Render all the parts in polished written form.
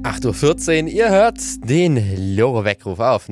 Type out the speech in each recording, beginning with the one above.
8:14 Uhr, ihr hört den Loro-Weckruf auf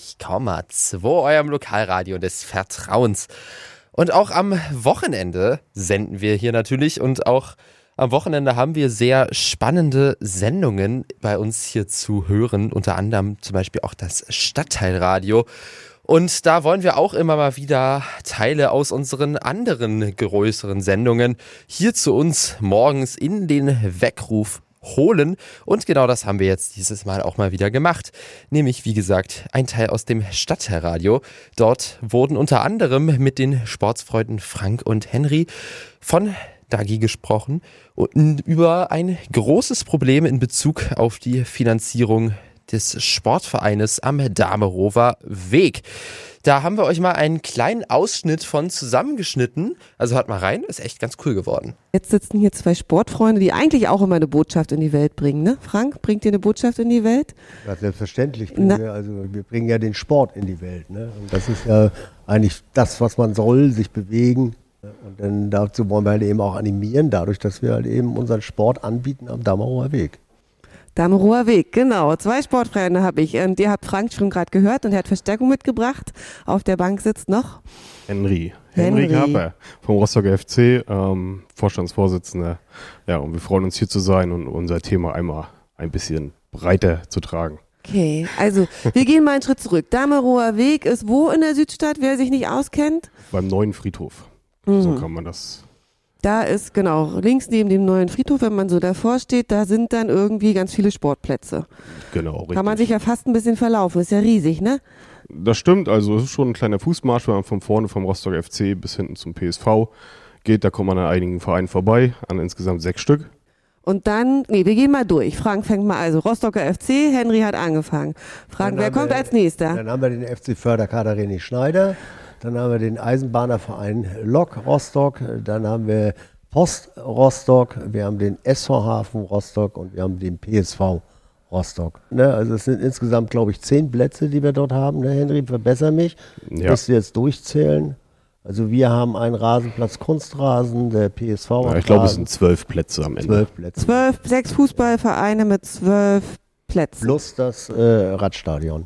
90,2, eurem Lokalradio des Vertrauens. Und auch am Wochenende senden wir hier natürlich und auch am Wochenende haben wir sehr spannende Sendungen bei uns hier zu hören, unter anderem zum Beispiel auch das Stadtteilradio. Und da wollen wir auch immer mal wieder Teile aus unseren anderen größeren Sendungen hier zu uns morgens in den Weckruf holen. Und genau das haben wir jetzt dieses Mal auch mal wieder gemacht. Nämlich, wie gesagt, ein Teil aus dem Stadtteilradio. Dort wurden unter anderem mit den Sportsfreunden Frank und Henry von Dagi gesprochen und über ein großes Problem in Bezug auf die Finanzierung des Sportvereines am Damerower Weg. Da haben wir euch mal einen kleinen Ausschnitt von zusammengeschnitten. Also hört mal rein, ist echt ganz cool geworden. Jetzt sitzen hier zwei Sportfreunde, die eigentlich auch immer eine Botschaft in die Welt bringen, ne? Frank, bringt ihr eine Botschaft in die Welt? Ja, selbstverständlich. Wir bringen ja den Sport in die Welt, ne? Und das ist ja eigentlich das, was man soll, sich bewegen. Und dann dazu wollen wir halt eben auch animieren, dadurch, dass wir halt eben unseren Sport anbieten am Damerower Weg. Damerower Weg, genau. Zwei Sportfreunde habe ich. Und ihr habt Frank schon gerade gehört und er hat Verstärkung mitgebracht. Auf der Bank sitzt noch Henry Kapper vom Rostocker FC, Vorstandsvorsitzender. Ja, und wir freuen uns hier zu sein und unser Thema einmal ein bisschen breiter zu tragen. Okay, also wir gehen mal einen Schritt zurück. Damerower Weg ist wo in der Südstadt, wer sich nicht auskennt? Beim neuen Friedhof. So kann man das. Da ist, genau, links neben dem neuen Friedhof, wenn man so davor steht, da sind dann irgendwie ganz viele Sportplätze. Genau, richtig. Kann man sich ja fast ein bisschen verlaufen, ist ja riesig, ne? Das stimmt, also es ist schon ein kleiner Fußmarsch, wenn man von vorne vom Rostocker FC bis hinten zum PSV geht, da kommt man an einigen Vereinen vorbei, an insgesamt 6 Stück. Und dann, wir gehen mal durch. Frank fängt mal, also Rostocker FC, Henry hat angefangen. Frank, wer kommt als nächster? Dann haben wir den FC Förderkader René Schneider. Dann haben wir den Eisenbahnerverein Lok Rostock, dann haben wir Post Rostock, wir haben den SV Hafen Rostock und wir haben den PSV Rostock. Ne, also es sind insgesamt, glaube ich, 10 Plätze, die wir dort haben. Ne, Henry, verbessere mich. Ja. Müsst ihr jetzt durchzählen. Also wir haben einen Rasenplatz Kunstrasen, der PSV hat ich glaube, es sind 12 Plätze am Ende. 12 Plätze. 6 Fußballvereine mit 12 Plätzen. Plus das Radstadion.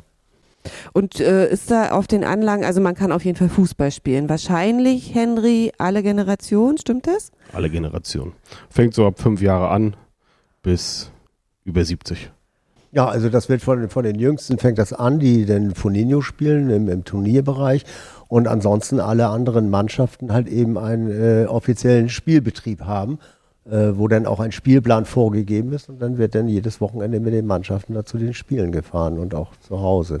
Und ist da auf den Anlagen, also man kann auf jeden Fall Fußball spielen. Wahrscheinlich, Henry, alle Generationen, stimmt das? Alle Generationen. Fängt so ab 5 Jahre an bis über 70. Ja, also das wird von den Jüngsten fängt das an, die den Foninho spielen im Turnierbereich und ansonsten alle anderen Mannschaften halt eben einen offiziellen Spielbetrieb haben, wo dann auch ein Spielplan vorgegeben ist und dann wird dann jedes Wochenende mit den Mannschaften da zu den Spielen gefahren und auch zu Hause.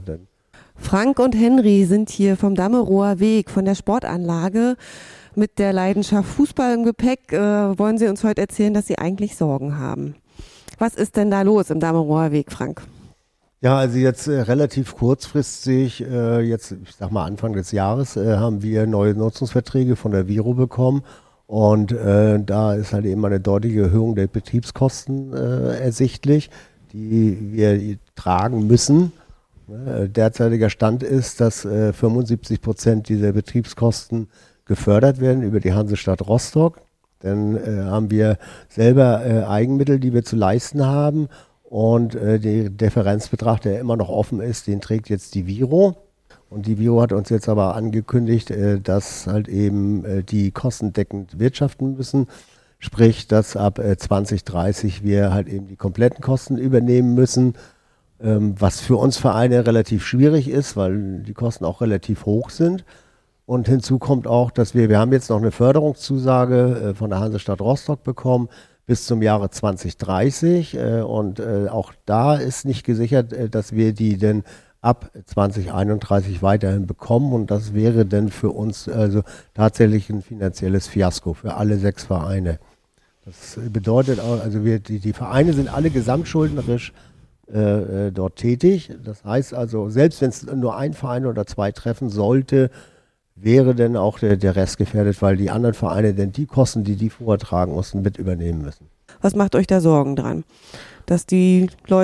Frank und Henry sind hier vom Damerower Weg, von der Sportanlage. Mit der Leidenschaft Fußball im Gepäck wollen sie uns heute erzählen, dass sie eigentlich Sorgen haben. Was ist denn da los im Damerower Weg, Frank? Ja, also jetzt relativ kurzfristig, jetzt ich sag mal Anfang des Jahres, haben wir neue Nutzungsverträge von der Viro bekommen. Und da ist halt eben eine deutliche Erhöhung der Betriebskosten ersichtlich, die wir tragen müssen. Derzeitiger Stand ist, dass 75% dieser Betriebskosten gefördert werden über die Hansestadt Rostock. Dann haben wir selber Eigenmittel, die wir zu leisten haben. Und der Differenzbetrag, der immer noch offen ist, den trägt jetzt die Viro. Und die Viro hat uns jetzt aber angekündigt, dass halt eben die kostendeckend wirtschaften müssen. Sprich, dass ab 2030 wir halt eben die kompletten Kosten übernehmen müssen. Was für uns Vereine relativ schwierig ist, weil die Kosten auch relativ hoch sind. Und hinzu kommt auch, dass wir haben jetzt noch eine Förderungszusage von der Hansestadt Rostock bekommen bis zum Jahre 2030. Und auch da ist nicht gesichert, dass wir die denn ab 2031 weiterhin bekommen. Und das wäre dann für uns also tatsächlich ein finanzielles Fiasko für alle 6 Vereine. Das bedeutet auch, also die Vereine sind alle gesamtschuldnerisch dort tätig. Das heißt also, selbst wenn es nur ein Verein oder 2 treffen sollte, wäre dann auch der Rest gefährdet, weil die anderen Vereine dann die Kosten, die vortragen mussten, mit übernehmen müssen. Was macht euch da Sorgen dran? Dass die Leute